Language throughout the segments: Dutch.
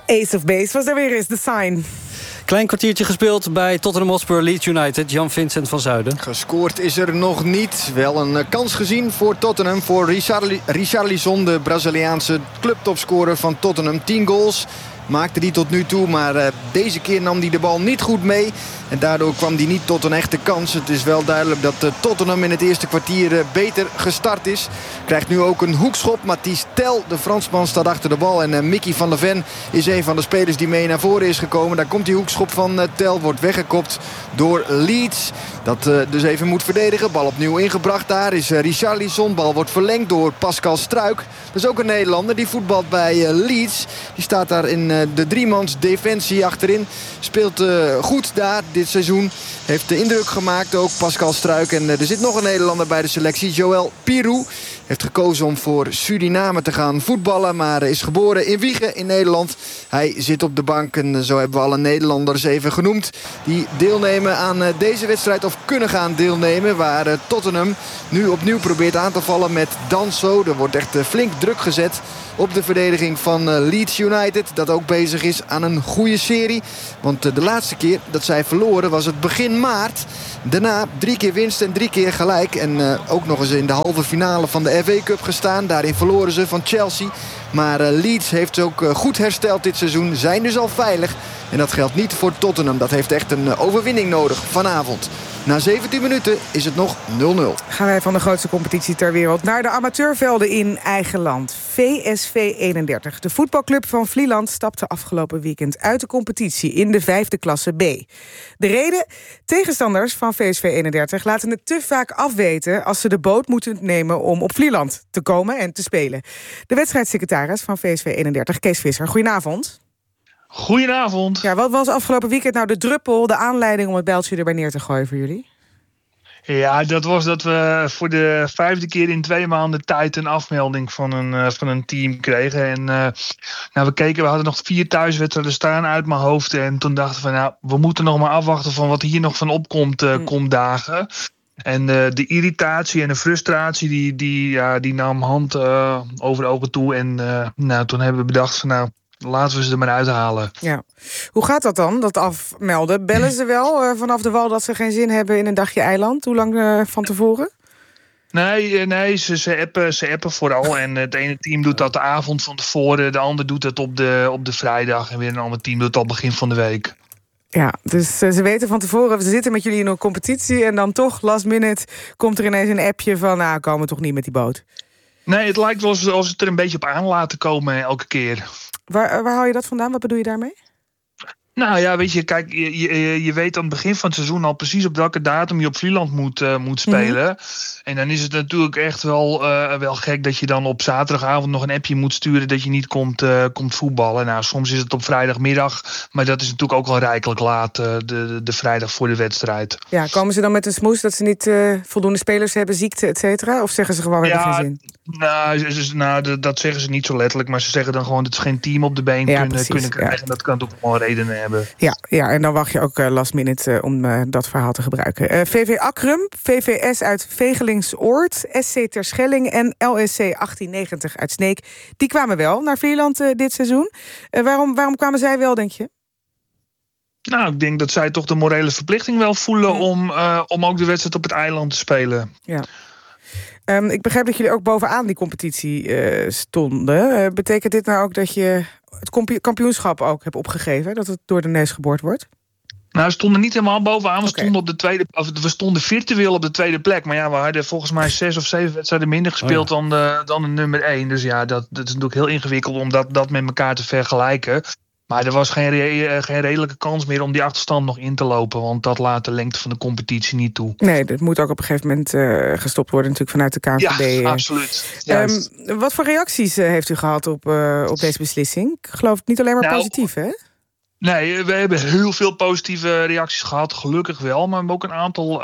Ace of Base was er weer eens, The Sign. Klein kwartiertje gespeeld bij Tottenham Hotspur Leeds United. Jan-Vincent van Zuiden. Gescoord is er nog niet. Wel een kans gezien voor Tottenham. Voor Richarlison, de Braziliaanse clubtopscorer van Tottenham. 10 goals maakte hij tot nu toe. Maar deze keer nam hij de bal niet goed mee. En daardoor kwam hij niet tot een echte kans. Het is wel duidelijk dat Tottenham in het eerste kwartier beter gestart is. Krijgt nu ook een hoekschop. Matthijs Tel, de Fransman, staat achter de bal. En Mickey van der Ven is een van de spelers die mee naar voren is gekomen. Daar komt die hoekschop van Tel. Wordt weggekopt door Leeds. Dat dus even moet verdedigen. Bal opnieuw ingebracht. Daar is Richarlison. Bal wordt verlengd door Pascal Struijk. Dat is ook een Nederlander. Die voetbalt bij Leeds. Die staat daar in de driemans defensie achterin. Speelt goed daar dit seizoen. Heeft de indruk gemaakt ook Pascal Struijk. En er zit nog een Nederlander bij de selectie. Joël Pirou heeft gekozen om voor Suriname te gaan voetballen. Maar is geboren in Wijchen in Nederland. Hij zit op de bank. En zo hebben we alle Nederlanders even genoemd. Die deelnemen aan deze wedstrijd. Of kunnen gaan deelnemen. Waar Tottenham nu opnieuw probeert aan te vallen met Danso. Er wordt echt flink druk gezet op de verdediging van Leeds United. Dat ook bezig is aan een goede serie. Want de laatste keer dat zij verloren was het begin maart. Daarna 3 keer winst en 3 keer gelijk. En ook nog eens in de halve finale van de FA Cup gestaan. Daarin verloren ze van Chelsea. Maar Leeds heeft ook goed hersteld dit seizoen. Zijn dus al veilig. En dat geldt niet voor Tottenham. Dat heeft echt een overwinning nodig vanavond. Na 17 minuten is het nog 0-0. Gaan wij van de grootste competitie ter wereld naar de amateurvelden in eigen land. VSV 31. De voetbalclub van Vlieland stapte afgelopen weekend uit de competitie in de 5e klasse B. De reden? Tegenstanders van VSV 31 laten het te vaak afweten als ze de boot moeten nemen om op Vlieland te komen en te spelen. De wedstrijdsecretaris van VSV 31, Kees Visser. Goedenavond. Goedenavond. Ja, wat was afgelopen weekend nou de druppel, de aanleiding om het bijltje erbij neer te gooien voor jullie? Ja, dat was dat we voor de 5e keer in 2 maanden tijd een afmelding van een team kregen. En we hadden nog 4 thuiswedstrijden staan uit mijn hoofd. En toen dachten we, we moeten nog maar afwachten van wat hier nog van opkomt komt dagen. En de irritatie en de frustratie die nam hand over de ogen toe. En toen hebben we bedacht van laten we ze er maar uithalen. Ja. Hoe gaat dat dan, dat afmelden? Bellen ze wel vanaf de wal dat ze geen zin hebben in een dagje eiland? Hoe lang van tevoren? Nee, ze appen vooral. En het ene team doet dat de avond van tevoren. De ander doet het op de vrijdag. En weer een ander team doet het al begin van de week. Ja, dus ze weten van tevoren, ze zitten met jullie in een competitie. En dan toch, last minute, komt er ineens een appje van komen we toch niet met die boot? Nee, het lijkt wel alsof het er een beetje op aan laten komen elke keer. Waar haal je dat vandaan? Wat bedoel je daarmee? Nou ja, weet je, kijk, je weet aan het begin van het seizoen al precies op welke datum je op Vlieland moet spelen. Mm-hmm. En dan is het natuurlijk echt wel gek dat je dan op zaterdagavond nog een appje moet sturen dat je niet komt voetballen. Nou, soms is het op vrijdagmiddag, maar dat is natuurlijk ook wel rijkelijk laat, de vrijdag voor de wedstrijd. Ja, komen ze dan met een smoes dat ze niet voldoende spelers hebben, ziekte, et cetera? Of zeggen ze gewoon, we hebben geen zin? Dat zeggen ze niet zo letterlijk, maar ze zeggen dan gewoon dat ze geen team op de been kunnen krijgen. Ja. En dat kan ook wel redenen hebben. Ja, en dan wacht je ook last minute om dat verhaal te gebruiken. VV Akrum, VVS uit Vegelingsoord, SC Terschelling en LSC 1890 uit Sneek. Die kwamen wel naar Vlieland dit seizoen. Waarom kwamen zij wel, denk je? Nou, ik denk dat zij toch de morele verplichting wel voelen om ook de wedstrijd op het eiland te spelen. Ja. Ik begrijp dat jullie ook bovenaan die competitie stonden. Betekent dit nou ook dat je het kampioenschap ook hebt opgegeven? Dat het door de neus geboord wordt? Nou, we stonden niet helemaal bovenaan. We stonden virtueel op de tweede plek. Maar ja, we hadden volgens mij 6 of 7 wedstrijden minder gespeeld dan de nummer 1. Dus ja, dat is natuurlijk heel ingewikkeld om dat met elkaar te vergelijken. Maar er was geen redelijke kans meer om die achterstand nog in te lopen. Want dat laat de lengte van de competitie niet toe. Nee, dat moet ook op een gegeven moment gestopt worden natuurlijk vanuit de KNVB. Ja, absoluut. Wat voor reacties heeft u gehad op deze beslissing? Ik geloof niet alleen maar positief, hè? Nee, we hebben heel veel positieve reacties gehad. Gelukkig wel. Maar we hebben ook een aantal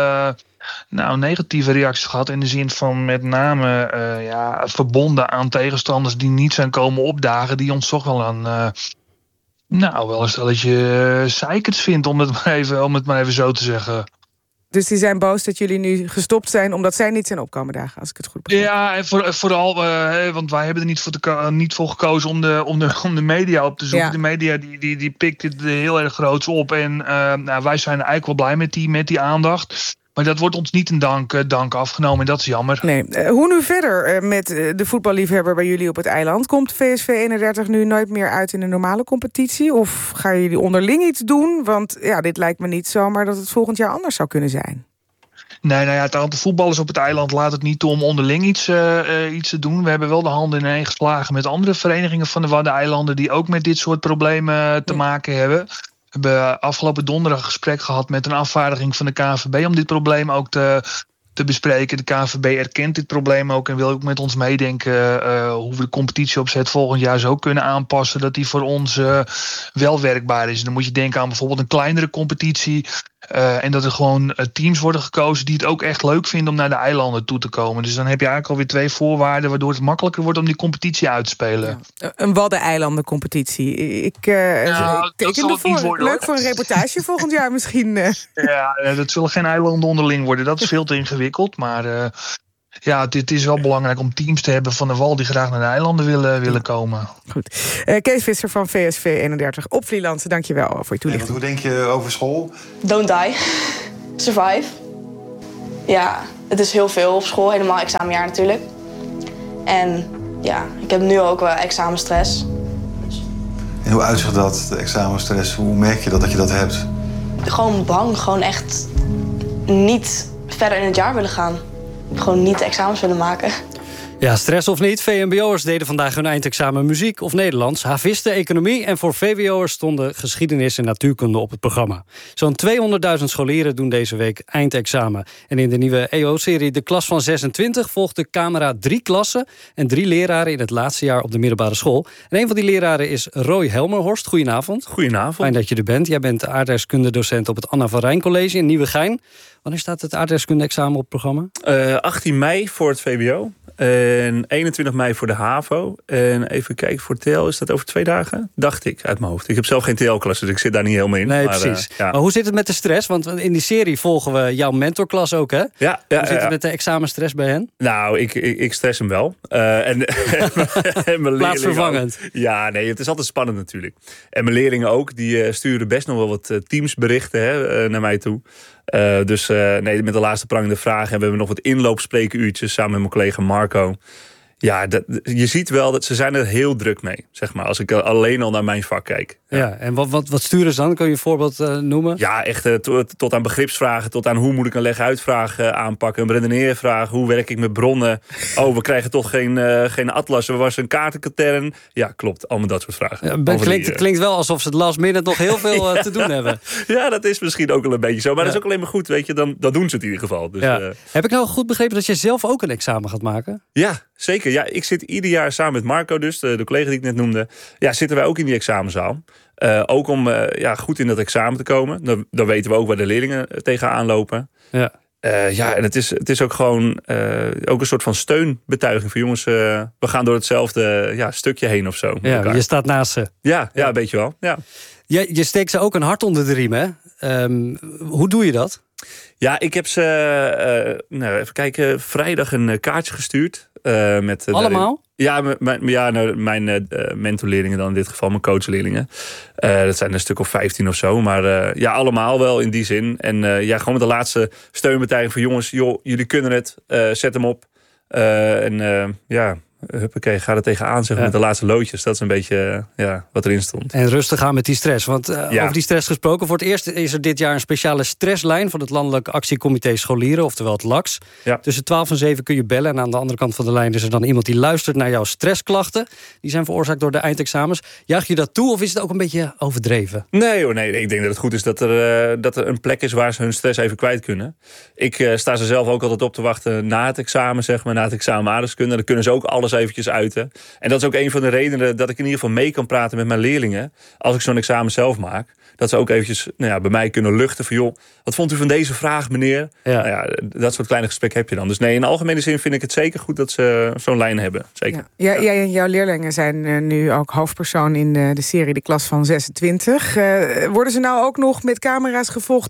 negatieve reacties gehad. In de zin van met name verbonden aan tegenstanders die niet zijn komen opdagen. Die ons toch wel wel een stelletje zeikers vindt, om het maar even zo te zeggen. Dus die zijn boos dat jullie nu gestopt zijn omdat zij niet zijn opkomen dagen, als ik het goed begrijp. Ja, en vooral, want wij hebben er niet voor gekozen om de media op te zoeken. Ja. De media die pikt het heel erg groots op. En wij zijn eigenlijk wel blij met die aandacht. Maar dat wordt ons niet in dank afgenomen en dat is jammer. Nee. Hoe nu verder met de voetballiefhebber bij jullie op het eiland? Komt VSV 31 nu nooit meer uit in de normale competitie? Of gaan jullie onderling iets doen? Want dit lijkt me niet zomaar dat het volgend jaar anders zou kunnen zijn. Nee, het aantal voetballers op het eiland laat het niet toe om onderling iets te doen. We hebben wel de handen ineen geslagen met andere verenigingen van de Waddeneilanden die ook met dit soort problemen te maken hebben. We hebben afgelopen donderdag een gesprek gehad met een afvaardiging van de KNVB om dit probleem ook te bespreken. De KNVB erkent dit probleem ook en wil ook met ons meedenken hoe we de competitieopzet volgend jaar zo kunnen aanpassen dat die voor ons wel werkbaar is. En dan moet je denken aan bijvoorbeeld een kleinere competitie. En dat er gewoon teams worden gekozen die het ook echt leuk vinden om naar de eilanden toe te komen. Dus dan heb je eigenlijk alweer 2 voorwaarden waardoor het makkelijker wordt om die competitie uit te spelen. Ja. Een Waddeneilandencompetitie. Ik teken ervoor. Leuk voor een reportage volgend jaar misschien. Ja, dat zullen geen eilanden onderling worden. Dat is veel te ingewikkeld. Maar het is wel belangrijk om teams te hebben van de Wal die graag naar de eilanden willen komen. Goed. Kees Visser van VSV 31 op Vlieland. Dankjewel voor je toelichting. Hoe denk je over school? Don't die. Survive. Ja, het is heel veel op school. Helemaal examenjaar natuurlijk. En ik heb nu ook wel examenstress. En hoe uitzicht dat, de examenstress? Hoe merk je dat je dat hebt? Gewoon bang. Gewoon echt niet verder in het jaar willen gaan. Gewoon niet de examens willen maken. Ja, stress of niet, VMBO'ers deden vandaag hun eindexamen muziek of Nederlands, havisten economie en voor VWO'ers stonden geschiedenis en natuurkunde op het programma. Zo'n 200.000 scholieren doen deze week eindexamen. En in de nieuwe EO-serie De Klas van 26 volgt de camera 3 klassen en 3 leraren in het laatste jaar op de middelbare school. En een van die leraren is Roy Helmerhorst. Goedenavond. Goedenavond. Fijn dat je er bent. Jij bent aardrijkskundedocent op het Anna van Rijn College in Nieuwegein. Wanneer staat het aardrijkskunde-examen op het programma? 18 mei voor het VWO. En 21 mei voor de HAVO. En even kijken, voor TL is dat over 2 dagen? Dacht ik, uit mijn hoofd. Ik heb zelf geen TL-klas, dus ik zit daar niet helemaal in. Nee, precies. Maar hoe zit het met de stress? Want in die serie volgen we jouw mentorklas ook, hè? Ja, hoe zit het met de examenstress bij hen? Nou, ik stress hem wel. En mijn plaatsvervangend. Ja, nee, het is altijd spannend natuurlijk. En mijn leerlingen ook, die sturen best nog wel wat teamsberichten naar mij toe. Dus met de laatste prangende vragen. En we hebben nog wat inloopspreekuurtjes samen met mijn collega Marco. Ja, je ziet wel dat ze zijn er heel druk mee, zeg maar. Als ik alleen al naar mijn vak kijk. Ja, en wat sturen ze dan? Kun je een voorbeeld noemen? Ja, echt tot aan begripsvragen, tot aan hoe moet ik een leg-uitvraag aanpakken, een redeneervraag, hoe werk ik met bronnen? Oh, we krijgen toch geen atlas, er was een kaartenkatern. Ja, klopt, allemaal dat soort vragen. Het klinkt wel alsof ze het last minute nog heel veel te doen hebben. Ja, dat is misschien ook wel een beetje zo, maar dat is ook alleen maar goed, weet je, dan doen ze het in ieder geval. Dus, heb ik nou goed begrepen dat je zelf ook een examen gaat maken? Ja, zeker. Ja, ik zit ieder jaar samen met Marco, dus de collega die ik net noemde, zitten wij ook in die examenzaal. Ook om goed in dat examen te komen. Dan weten we ook waar de leerlingen tegenaan lopen. Ja. En het is ook gewoon ook een soort van steunbetuiging voor jongens. We gaan door hetzelfde stukje heen of zo. Ja, je staat naast ze. Ja, een beetje wel. Ja. Je steekt ze ook een hart onder de riem, hè? Hoe doe je dat? Ja, ik heb ze, even kijken, vrijdag een kaartje gestuurd. Allemaal? Mijn mentorleerlingen dan in dit geval, mijn coachleerlingen. Dat zijn een stuk of 15 of zo. Maar allemaal wel in die zin. En gewoon met de laatste steunbetuiging van jongens, joh, jullie kunnen het. Zet hem op. Huppakee, ga er tegenaan zeggen met de laatste loodjes. Dat is een beetje wat erin stond. En rustig aan met die stress. Want over die stress gesproken, voor het eerst is er dit jaar een speciale stresslijn van het Landelijk Actiecomité Scholieren, oftewel het LAX. Ja. Tussen 12 en 7 kun je bellen. En aan de andere kant van de lijn is er dan iemand die luistert naar jouw stressklachten. Die zijn veroorzaakt door de eindexamens. Juich je dat toe of is het ook een beetje overdreven? Nee. Ik denk dat het goed is dat er een plek is waar ze hun stress even kwijt kunnen. Ik sta ze zelf ook altijd op te wachten na het examen, zeg maar, na het examen aardrijkskunde. Dan kunnen ze ook alles eventjes uiten. En dat is ook een van de redenen dat ik in ieder geval mee kan praten met mijn leerlingen als ik zo'n examen zelf maak. Dat ze ook eventjes bij mij kunnen luchten van, joh, wat vond u van deze vraag, meneer? Ja. Dat soort kleine gesprekken heb je dan. Dus nee, in de algemene zin vind ik het zeker goed dat ze zo'n lijn hebben. Zeker. Ja, jij en jouw leerlingen zijn nu ook hoofdpersoon in de serie De Klas van 26. Worden ze nou ook nog met camera's gevolgd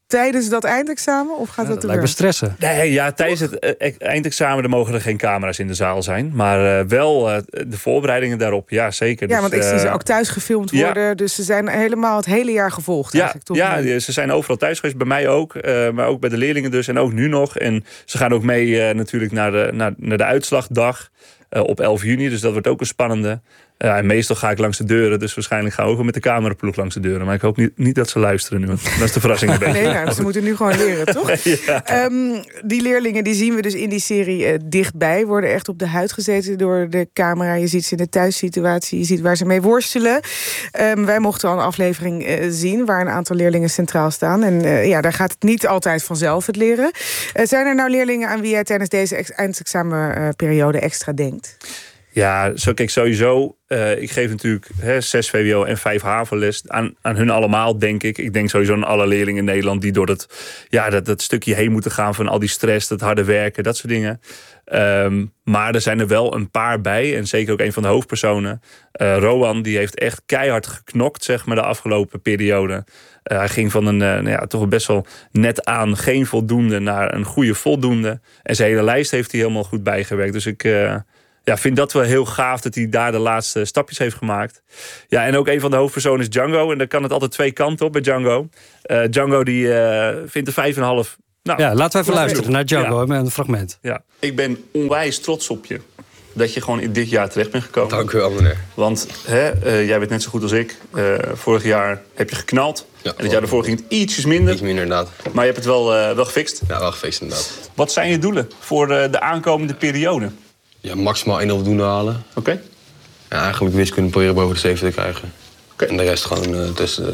tijdens dat eindexamen? Of gaat dat lijkt me stressen. Nee, ja, tijdens het eindexamen er mogen er geen camera's in de zaal zijn. Maar wel de voorbereidingen daarop, ja zeker. Ja, dus, want ik zie ze ook thuis gefilmd worden. Dus ze zijn helemaal het hele jaar gevolgd eigenlijk. Ja, ze zijn overal thuis geweest. Bij mij ook. Maar ook bij de leerlingen dus. En ook nu nog. En ze gaan ook mee natuurlijk naar de uitslagdag. Op 11 juni, dus dat wordt ook een spannende. En meestal ga ik langs de deuren, dus waarschijnlijk ga ik ook met de cameraploeg langs de deuren. Maar ik hoop niet dat ze luisteren nu, want dat is de verrassing een beetje. Nee, ze moeten nu gewoon leren, toch? Ja. Die leerlingen die zien we dus in die serie dichtbij. Worden echt op de huid gezeten door de camera. Je ziet ze in de thuissituatie, je ziet waar ze mee worstelen. Wij mochten al een aflevering zien waar een aantal leerlingen centraal staan. En daar gaat het niet altijd vanzelf, het leren. Zijn er nou leerlingen aan wie jij tijdens deze eindexamenperiode extra denkt? Ja, kijk, sowieso. Ik geef natuurlijk 6 VWO en 5 HAVO-les aan hun allemaal, denk ik. Ik denk sowieso aan alle leerlingen in Nederland die door dat stukje heen moeten gaan van al die stress, dat harde werken, dat soort dingen. Maar er zijn er wel een paar bij. En zeker ook een van de hoofdpersonen. Rowan, die heeft echt keihard geknokt, zeg maar, de afgelopen periode. Hij ging van toch best wel net aan geen voldoende naar een goede voldoende. En zijn hele lijst heeft hij helemaal goed bijgewerkt. Dus ik vind dat wel heel gaaf dat hij daar de laatste stapjes heeft gemaakt. Ja, en ook een van de hoofdpersonen is Django. En dan kan het altijd twee kanten op bij Django. Django die vindt een 5,5. Nou, ja, laten we even luisteren naar Django met een fragment. Ja. Ik ben onwijs trots op je. Dat je gewoon in dit jaar terecht bent gekomen. Dank u wel, meneer. Want jij bent net zo goed als ik. Vorig jaar heb je geknald. Ja, en het jaar daarvoor ging het ietsjes minder. Iets minder, inderdaad. Maar je hebt het wel gefixt. Ja, wel gefixt, inderdaad. Wat zijn je doelen voor de aankomende periode? Ja, maximaal 1 voldoende halen. Oké. En eigenlijk wiskunde proberen boven de 7 te krijgen. Okay. En de rest gewoon tussen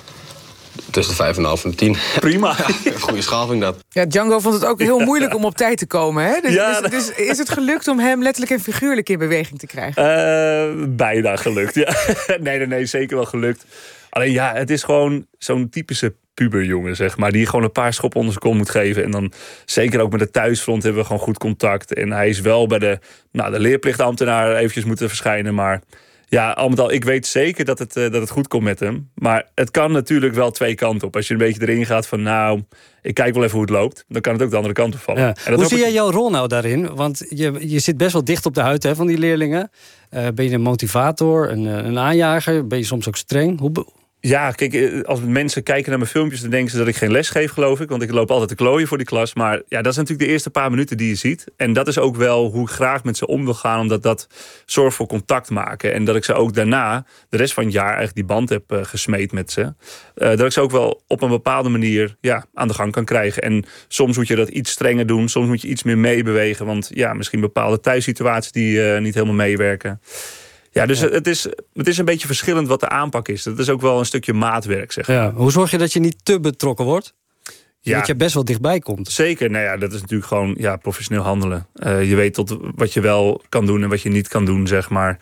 de 5,5 en de 10. Prima. Ja, goede schaal vind ik dat. Ja, Django vond het ook heel moeilijk om op tijd te komen. Hè? Dus is het gelukt om hem letterlijk en figuurlijk in beweging te krijgen? Bijna gelukt, ja. Nee, zeker wel gelukt. Alleen ja, het is gewoon zo'n typische puberjongen, zeg maar. Die gewoon een paar schoppen onder zijn kont moet geven. En dan zeker ook met de thuisfront hebben we gewoon goed contact. En hij is wel bij de leerplichtambtenaar eventjes moeten verschijnen. Maar ja, al met al, ik weet zeker dat het goed komt met hem. Maar het kan natuurlijk wel twee kanten op. Als je een beetje erin gaat van ik kijk wel even hoe het loopt. Dan kan het ook de andere kant op vallen. Ja. Hoe zie jij jouw rol nou daarin? Want je zit best wel dicht op de huid van die leerlingen. Ben je een motivator, een aanjager? Ben je soms ook streng? Ja, kijk, als mensen kijken naar mijn filmpjes, dan denken ze dat ik geen les geef, geloof ik. Want ik loop altijd te klooien voor die klas. Maar ja, dat is natuurlijk de eerste paar minuten die je ziet. En dat is ook wel hoe ik graag met ze om wil gaan. Omdat dat zorgt voor contact maken. En dat ik ze ook daarna, de rest van het jaar, eigenlijk die band heb gesmeed met ze. Dat ik ze ook wel op een bepaalde manier aan de gang kan krijgen. En soms moet je dat iets strenger doen. Soms moet je iets meer meebewegen. Want ja, misschien bepaalde thuissituaties die niet helemaal meewerken. Ja, dus het is een beetje verschillend wat de aanpak is. Dat is ook wel een stukje maatwerk, zeg maar. Ja, hoe zorg je dat je niet te betrokken wordt? Ja, dat je best wel dichtbij komt. Zeker, dat is natuurlijk gewoon professioneel handelen. Je weet tot wat je wel kan doen en wat je niet kan doen, zeg maar.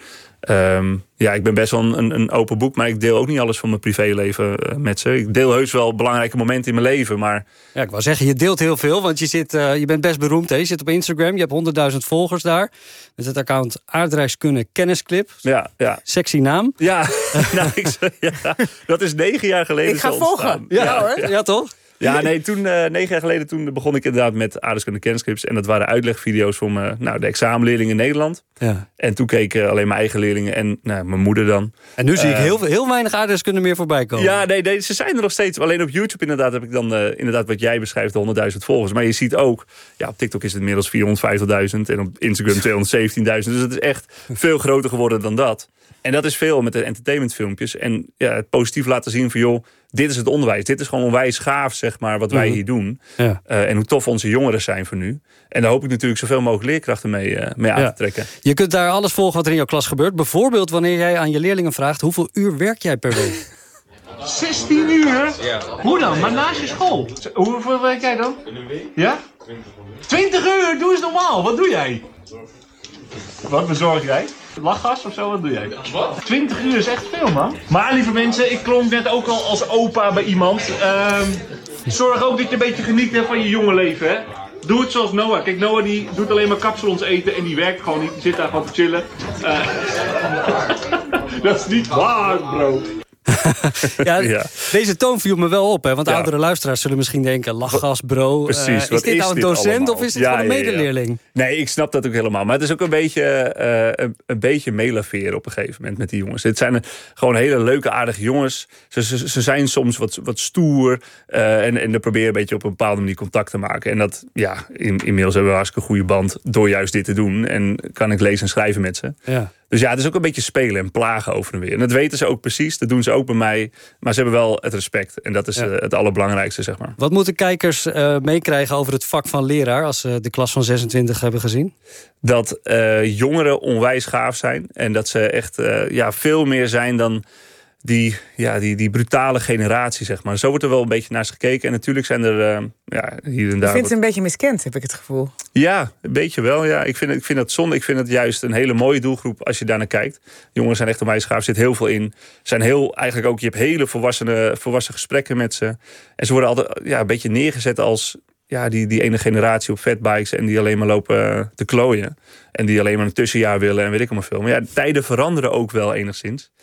Ik ben best wel een open boek, maar ik deel ook niet alles van mijn privéleven met ze. Ik deel heus wel belangrijke momenten in mijn leven, maar... Ja, ik wou zeggen, je deelt heel veel, want je bent best beroemd. Hè? Je zit op Instagram, je hebt 100.000 volgers daar. Met het account Aardrijkskunde Kennisclip. Ja. Sexy naam. Ja, dat is 9 jaar geleden. Ik ga volgen. Ja, hoor. Ja, toch? Ja, nee, toen 9 jaar geleden toen begon ik inderdaad met aardrijkskunde kennisclips. En dat waren uitlegvideo's voor de examenleerlingen in Nederland. Ja. En toen keken alleen mijn eigen leerlingen en mijn moeder dan. En nu zie ik heel weinig aardrijkskunde meer voorbij komen. Ja, nee, ze zijn er nog steeds. Alleen op YouTube inderdaad heb ik dan inderdaad wat jij beschrijft, de 100.000 volgers. Maar je ziet ook, op TikTok is het inmiddels 450.000 en op Instagram 217.000. Dus het is echt veel groter geworden dan dat. En dat is veel met de entertainmentfilmpjes. En het positief laten zien van joh, dit is het onderwijs. Dit is gewoon onwijs gaaf, zeg maar, wat wij hier doen. Ja. En hoe tof onze jongeren zijn voor nu. En daar hoop ik natuurlijk zoveel mogelijk leerkrachten mee aan te trekken. Je kunt daar alles volgen wat er in jouw klas gebeurt. Bijvoorbeeld wanneer jij aan je leerlingen vraagt, hoeveel uur werk jij per week? 16 uur? Ja. Hoe dan? Maar naast je school? Hoeveel werk jij dan? In een week? Ja? 20 uur? Doe eens normaal. Wat doe jij? Wat bezorg jij? Lachgas of zo, wat doe jij? Wat? 20 uur is echt veel, man. Maar lieve mensen, ik klonk net ook al als opa bij iemand. Zorg ook dat je een beetje geniet van je jonge leven, hè. Doe het zoals Noah. Kijk, Noah die doet alleen maar kapsalons eten en die werkt gewoon niet. Die zit daar gewoon te chillen. Dat is niet waar, bro. Ja. Deze toon viel me wel op, hè? Want oudere luisteraars zullen misschien denken... lachgas, bro. Precies, is dit nou een docent allemaal? Of is dit gewoon een medeleerling? Ja. Nee, ik snap dat ook helemaal. Maar het is ook een beetje meelaveren op een gegeven moment met die jongens. Dit zijn gewoon hele leuke, aardige jongens. Ze zijn soms wat stoer. En proberen een beetje op een bepaalde manier contact te maken. En dat, inmiddels hebben we een hartstikke goede band... door juist dit te doen. En kan ik lezen en schrijven met ze. Ja. Dus het is ook een beetje spelen en plagen over en weer. En dat weten ze ook precies, dat doen ze ook bij mij. Maar ze hebben wel het respect. En dat is het allerbelangrijkste, zeg maar. Wat moeten kijkers meekrijgen over het vak van leraar... als ze de klas van 26 hebben gezien? Dat jongeren onwijs gaaf zijn. En dat ze echt veel meer zijn dan... Die brutale generatie, zeg maar. Zo wordt er wel een beetje naar ze gekeken. En natuurlijk zijn er hier en daar... Je vindt ze een beetje miskend, heb ik het gevoel. Ja, een beetje wel. Ja. Ik vind dat zonde. Ik vind het juist een hele mooie doelgroep als je daar naar kijkt. Jongens zijn echt onwijs gaaf. Er zit heel veel in. Zijn eigenlijk ook, je hebt hele volwassen gesprekken met ze. En ze worden altijd een beetje neergezet als... die ene generatie op fatbikes en die alleen maar lopen te klooien. En die alleen maar een tussenjaar willen en weet ik allemaal veel. Maar tijden veranderen ook wel enigszins.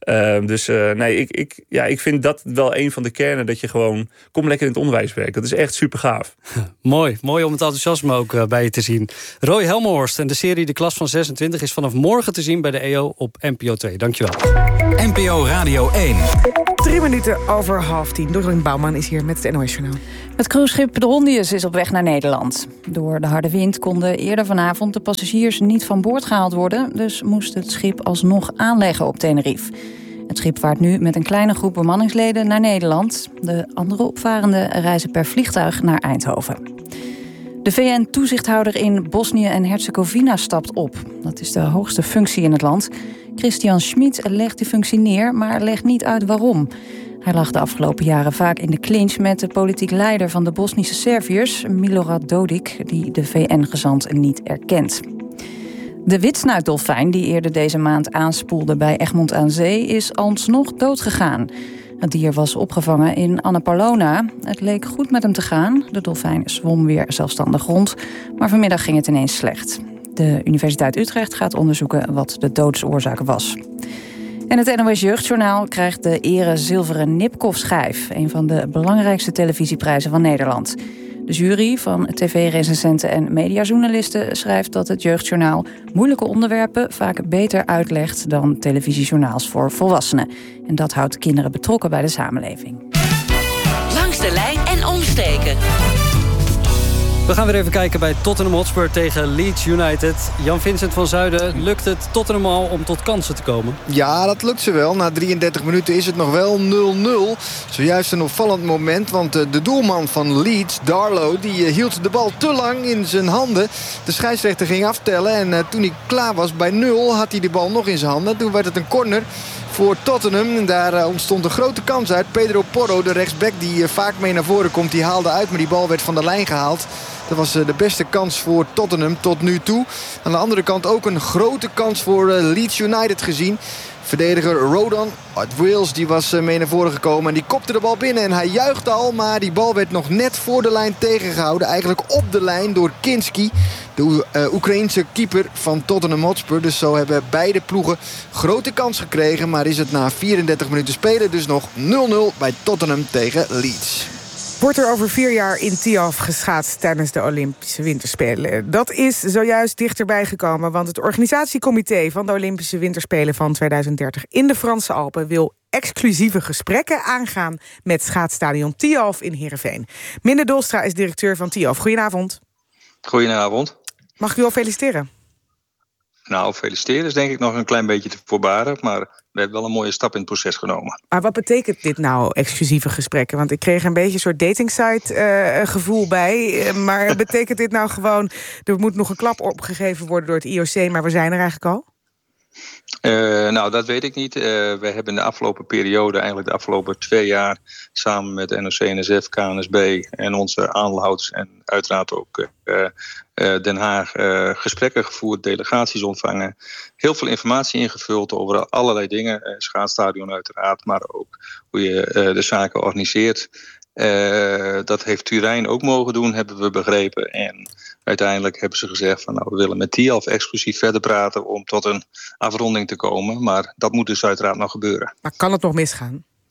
Ik vind dat wel een van de kernen. Dat je gewoon, kom lekker in het onderwijs werken. Dat is echt super gaaf. Mooi om het enthousiasme ook bij je te zien. Roy Helmenhorst en de serie De Klas van 26 is vanaf morgen te zien bij de EO op NPO 2. Dankjewel. NPO Radio 1. 3 minuten over 9:30. Doreen Bouwman is hier met het NOS-journaal. Het cruiseschip de Hondius is op weg naar Nederland. Door de harde wind konden eerder vanavond de passagiers niet van boord gehaald worden. Dus moest het schip alsnog aanleggen op Tenerife. Het schip vaart nu met een kleine groep bemanningsleden naar Nederland. De andere opvarenden reizen per vliegtuig naar Eindhoven. De VN-toezichthouder in Bosnië en Herzegovina stapt op. Dat is de hoogste functie in het land. Christian Schmid legt die functie neer, maar legt niet uit waarom. Hij lag de afgelopen jaren vaak in de clinch met de politiek leider van de Bosnische Serviërs, Milorad Dodik, die de VN-gezant niet erkent. De witsnuitdolfijn, die eerder deze maand aanspoelde bij Egmond aan Zee, is alsnog doodgegaan. Het dier was opgevangen in Annapolona. Het leek goed met hem te gaan. De dolfijn zwom weer zelfstandig rond, maar vanmiddag ging het ineens slecht. De Universiteit Utrecht gaat onderzoeken wat de doodsoorzaak was. En het NOS Jeugdjournaal krijgt de ere zilveren Nipkoff-schijf, een van de belangrijkste televisieprijzen van Nederland. De jury van tv-recensenten en mediajournalisten schrijft dat het Jeugdjournaal moeilijke onderwerpen vaak beter uitlegt dan televisiejournaals voor volwassenen. En dat houdt kinderen betrokken bij de samenleving. Langs de lijn en omsteken. We gaan weer even kijken bij Tottenham Hotspur tegen Leeds United. Jan-Vincent van Zuiden, lukt het Tottenham al om tot kansen te komen? Ja, dat lukt ze wel. Na 33 minuten is het nog wel 0-0. Zojuist een opvallend moment, want de doelman van Leeds, Darlow, die hield de bal te lang in zijn handen. De scheidsrechter ging aftellen en toen hij klaar was bij 0 had hij de bal nog in zijn handen. Toen werd het een corner voor Tottenham. En daar ontstond een grote kans uit. Pedro Porro, de rechtsback die vaak mee naar voren komt, die haalde uit, maar die bal werd van de lijn gehaald. Dat was de beste kans voor Tottenham tot nu toe. Aan de andere kant ook een grote kans voor Leeds United gezien. Verdediger Rodon uit Wales, die was mee naar voren gekomen. En die kopte de bal binnen en hij juichte al. Maar die bal werd nog net voor de lijn tegengehouden. Eigenlijk op de lijn door Kinski, de Oekraïense keeper van Tottenham Hotspur. Dus zo hebben beide ploegen grote kans gekregen. Maar is het na 34 minuten spelen dus nog 0-0 bij Tottenham tegen Leeds. Wordt er over 4 jaar in Tialf geschaatst tijdens de Olympische Winterspelen? Dat is zojuist dichterbij gekomen, want het organisatiecomité van de Olympische Winterspelen van 2030 in de Franse Alpen wil exclusieve gesprekken aangaan met schaatsstadion Tialf in Heerenveen. Minde Dolstra is directeur van Tialf. Goedenavond. Goedenavond. Mag ik u al feliciteren? Nou, feliciteren is denk ik nog een klein beetje te voorbaren, maar we hebben wel een mooie stap in het proces genomen. Maar wat betekent dit nou, exclusieve gesprekken? Want ik kreeg een beetje een soort datingsite gevoel bij. Maar betekent dit nou gewoon, er moet nog een klap opgegeven worden door het IOC, maar we zijn er eigenlijk al? Nou, dat weet ik niet. We hebben de afgelopen periode, eigenlijk de afgelopen 2 jaar, samen met NOC, NSF, KNSB en onze aandeelhouders en uiteraard ook Den Haag gesprekken gevoerd, delegaties ontvangen. Heel veel informatie ingevuld over allerlei dingen. Schaatsstadion uiteraard, maar ook hoe je de zaken organiseert. Dat heeft Turijn ook mogen doen, hebben we begrepen. En uiteindelijk hebben ze gezegd van, nou, we willen met Tialf exclusief verder praten om tot een afronding te komen. Maar dat moet dus uiteraard nog gebeuren. Maar kan het nog misgaan?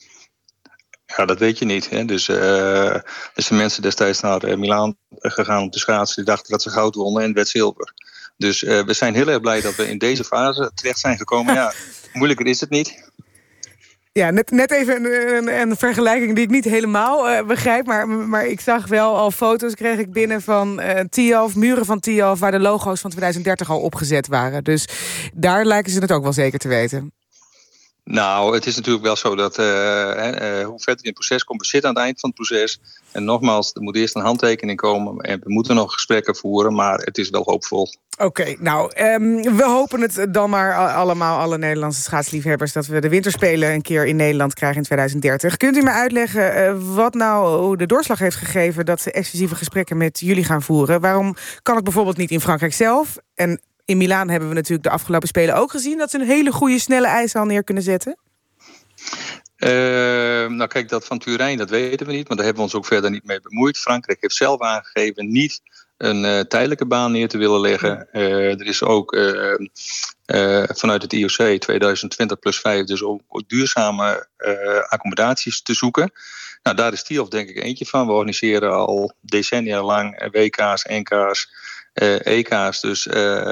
Ja, dat weet je niet. Hè. Dus de mensen destijds naar Milaan gegaan om te schaatsen. Die dachten dat ze goud wonnen en het werd zilver. Dus we zijn heel erg blij dat we in deze fase terecht zijn gekomen. Ja, moeilijker is het niet. Ja, net even een vergelijking die ik niet helemaal begrijp. Maar ik zag wel al foto's, kreeg ik binnen van Tialf, muren van Tialf, waar de logo's van 2030 al opgezet waren. Dus daar lijken ze het ook wel zeker te weten. Nou, het is natuurlijk wel zo dat hoe verder in het proces komt, we zitten aan het eind van het proces. En nogmaals, er moet eerst een handtekening komen en we moeten nog gesprekken voeren, maar het is wel hoopvol. Oké, nou, we hopen het dan maar allemaal, alle Nederlandse schaatsliefhebbers, dat we de winterspelen een keer in Nederland krijgen in 2030. Kunt u me uitleggen wat nou de doorslag heeft gegeven dat ze exclusieve gesprekken met jullie gaan voeren? Waarom kan het bijvoorbeeld niet in Frankrijk zelf? En in Milaan hebben we natuurlijk de afgelopen Spelen ook gezien dat ze een hele goede, snelle ijshal neer kunnen zetten. Nou kijk, dat van Turijn, dat weten we niet, maar daar hebben we ons ook verder niet mee bemoeid. Frankrijk heeft zelf aangegeven niet een tijdelijke baan neer te willen leggen. Er is ook vanuit het IOC 2020+5 dus ook duurzame accommodaties te zoeken. Nou, daar is Tialf denk ik eentje van. We organiseren al decennia lang WK's, NK's, EK's. Dus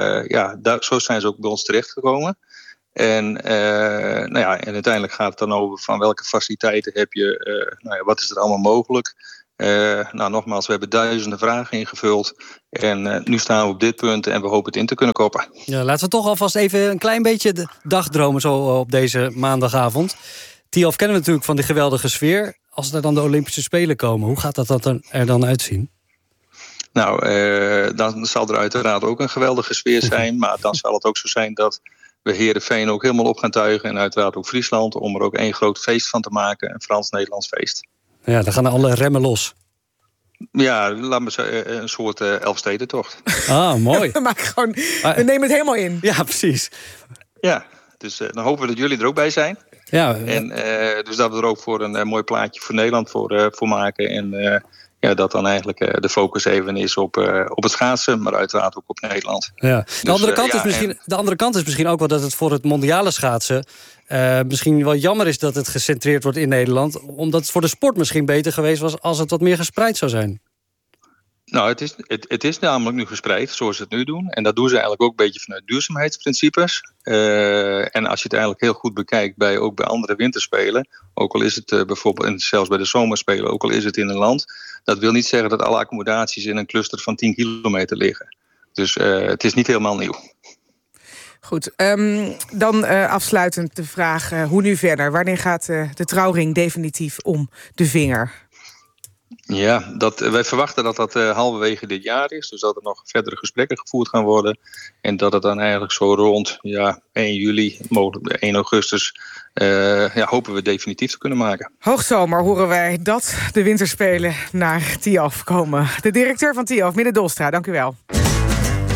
zo zijn ze ook bij ons terechtgekomen. En uiteindelijk gaat het dan over van welke faciliteiten heb je, wat is er allemaal mogelijk. Nogmaals, we hebben duizenden vragen ingevuld. En nu staan we op dit punt en we hopen het in te kunnen koppen. Ja, laten we toch alvast even een klein beetje dagdromen zo op deze maandagavond. Tialf kennen we natuurlijk van die geweldige sfeer. Als er dan de Olympische Spelen komen, hoe gaat dat er dan uitzien? Nou, dan zal er uiteraard ook een geweldige sfeer zijn. Maar dan zal het ook zo zijn dat we Heerenveen ook helemaal op gaan tuigen. En uiteraard ook Friesland, om er ook één groot feest van te maken. Een Frans-Nederlands feest. Ja, dan gaan alle remmen los. Ja, laat me zeggen, een soort Elfstedentocht. Ah, mooi. We nemen het helemaal in. Ja, precies. Ja, dus dan hopen we dat jullie er ook bij zijn. Ja. En dus dat we er ook voor een mooi plaatje voor Nederland voor maken. En dat dan eigenlijk de focus even is op het schaatsen, maar uiteraard ook op Nederland. Ja. De andere kant is misschien ook wel dat het voor het mondiale schaatsen misschien wel jammer is dat het gecentreerd wordt in Nederland, omdat het voor de sport misschien beter geweest was als het wat meer gespreid zou zijn. Nou, het is namelijk nu gespreid, zoals ze het nu doen. En dat doen ze eigenlijk ook een beetje vanuit duurzaamheidsprincipes. En als je het eigenlijk heel goed bekijkt ook bij andere winterspelen, ook al is het bijvoorbeeld, en zelfs bij de zomerspelen, ook al is het in een land, dat wil niet zeggen dat alle accommodaties in een cluster van 10 kilometer liggen. Dus het is niet helemaal nieuw. Goed, dan afsluitend de vraag, hoe nu verder? Wanneer gaat de trouwring definitief om de vinger? Ja, wij verwachten dat dat halverwege dit jaar is. Dus dat er nog verdere gesprekken gevoerd gaan worden. En dat het dan eigenlijk zo rond 1 juli, mogelijk 1 augustus... hopen we definitief te kunnen maken. Hoogzomer horen wij dat de winterspelen naar Tialf komen. De directeur van Tialf, Minne Dolstra, dank u wel.